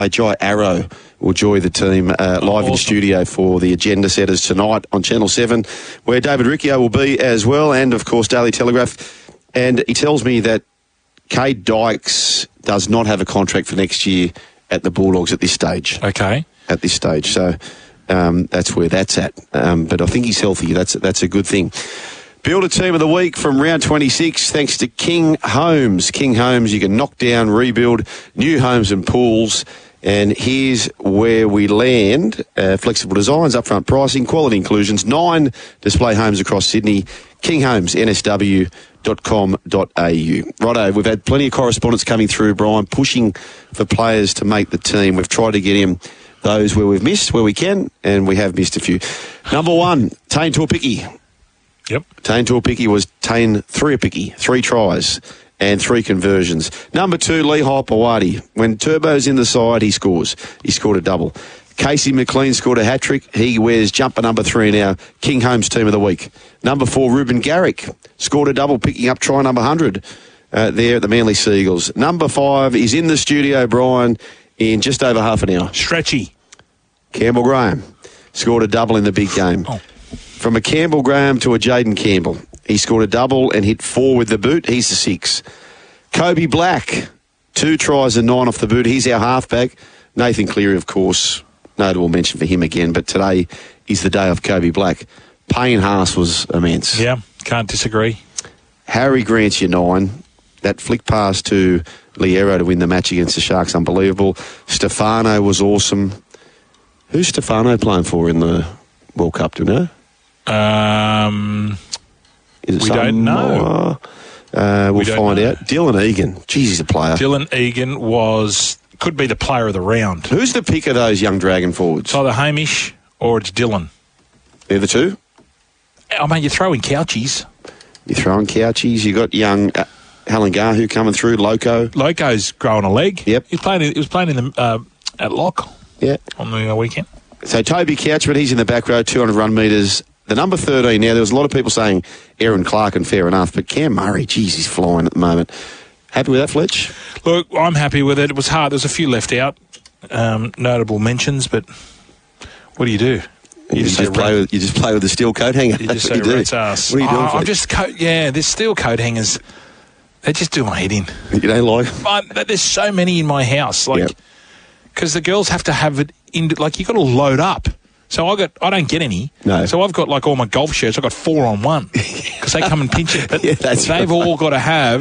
Jai Arrow will join the team live in studio for the Agenda Setters tonight on Channel 7, where David Riccio will be as well, and, of course, Daily Telegraph. And he tells me that Cade Dykes does not have a contract for next year at the Bulldogs at this stage. Okay. At this stage. So that's where that's at. But I think he's healthy. That's a good thing. Builder Team of the Week from round 26, thanks to King Homes. King Homes, you can knock down, rebuild new homes and pools. And here's where we land. Flexible designs, upfront pricing, quality inclusions, 9 display homes across Sydney. King Homes, nsw.com.au. Righto, we've had plenty of correspondence coming through, Brian, pushing for players to make the team. We've tried to get him those where we've missed, where we can, and we have missed a few. Number 1, Tane Tuapiki. Yep. Tane Tuapiki was Tane Threapiki, 3 tries and 3 conversions. Number 2, Lee Hopoate. When Turbo's in the side, he scores. He scored a double. Casey McLean scored a hat-trick. He wears jumper number 3 in our King Homes Team of the Week. Number 4, Ruben Garrick scored a double, picking up try number 100 there at the Manly Seagulls. Number 5 is in the studio, Brian, in just over half an hour. Stretchy. Campbell Graham scored a double in the big game. Oh. From a Campbell Graham to a Jaden Campbell. He scored a double and hit 4 with the boot. He's the 6. Kobe Black, 2 tries and 9 off the boot. He's our halfback. Nathan Cleary, of course, notable mention for him again, but today is the day of Kobe Black. Payne Haas was immense. Yeah, can't disagree. Harry Grant's your 9. That flick pass to Liero to win the match against the Sharks, unbelievable. Stefano was awesome. Who's Stefano playing for in the World Cup, do you know? We don't know. We'll find out. Dylan Egan. Jeez, he's a player. Dylan Egan could be the player of the round. Who's the pick of those young Dragon forwards? It's either Hamish or it's Dylan. They're the 2? I mean, you're throwing Couchies. You're throwing Couchies. You got young Halangahu coming through. Loco's growing a leg. Yep. He was playing in the at lock. Yeah. On the weekend. So Toby Couchman, he's in the back row, 200 run metres. The number 13 now, there was a lot of people saying Aaron Clark, and fair enough, but Cam Murray, geez, he's flying at the moment. Happy with that, Fletch? Look, I'm happy with it. It was hard. There's a few left out, notable mentions, but what do you do? You just play with the steel coat hanger. You just say rat's ass. What are you doing, Fletch? This steel coat hangers, they just do my head in. You don't like them? There's so many in my house, because the girls have to have it in, you got to load up. So I don't get any. No. So I've got all my golf shirts. I've got 4 on 1 because they come and pinch it. But yeah, that's they've all got to have